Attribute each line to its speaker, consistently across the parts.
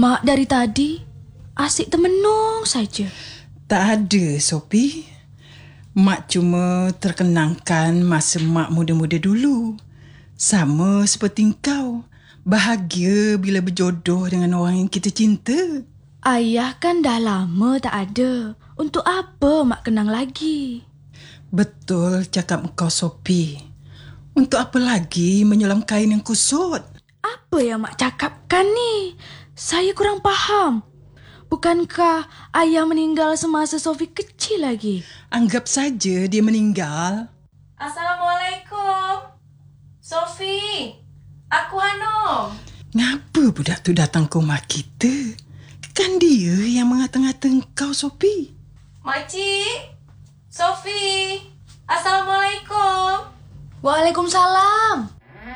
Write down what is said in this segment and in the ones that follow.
Speaker 1: Mak dari tadi asyik termenung saja.
Speaker 2: Tak ada, Sophie. Mak cuma terkenangkan masa mak muda-muda dulu. Sama seperti kau. Bahagia bila berjodoh dengan orang yang kita cinta.
Speaker 1: Ayah kan dah lama tak ada. Untuk apa mak kenang lagi?
Speaker 2: Betul cakap kau, Sophie. Untuk apa lagi menyulam kain yang kusut?
Speaker 1: Apa yang mak cakapkan ni? Saya kurang faham. Bukankah ayah meninggal semasa Sophie kecil lagi?
Speaker 2: Anggap saja dia meninggal.
Speaker 3: Assalamualaikum. Sophie, aku Hanum.
Speaker 2: Ngapa budak tu datang ke rumah kita? Kan dia yang mengata-ngata kau, Sophie.
Speaker 3: Makcik, Sophie. Assalamualaikum.
Speaker 1: Waalaikumsalam.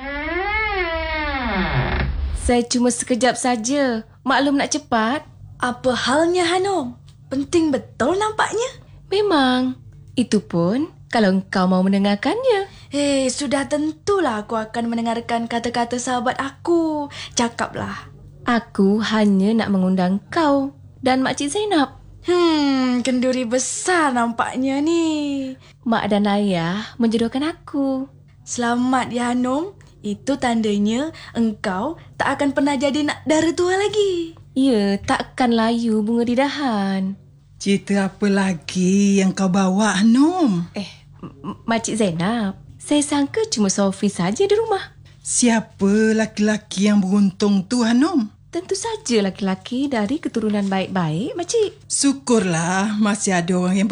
Speaker 3: Saya cuma sekejap saja. Maklum nak cepat.
Speaker 1: Apa halnya Hanum? Penting betul nampaknya.
Speaker 3: Memang. Itu pun kalau engkau mau mendengarkannya.
Speaker 1: Sudah tentulah aku akan mendengarkan kata-kata sahabat aku. Cakaplah.
Speaker 3: Aku hanya nak mengundang kau dan Makcik Zainab.
Speaker 1: Kenduri besar nampaknya ni.
Speaker 3: Mak dan ayah menjodohkan aku.
Speaker 1: Selamat ya Hanum. Itu tandanya engkau tak akan pernah jadi nak dara tua lagi.
Speaker 3: Ya, takkan layu bunga di dahan.
Speaker 2: Cerita apa lagi yang kau bawa, Hanum?
Speaker 3: Makcik Zainab, saya sangka cuma Sophie saja di rumah.
Speaker 2: Siapa laki-laki yang beruntung tu, Hanum?
Speaker 3: Tentu saja laki-laki dari keturunan baik-baik, Makcik.
Speaker 2: Syukurlah masih ada orang yang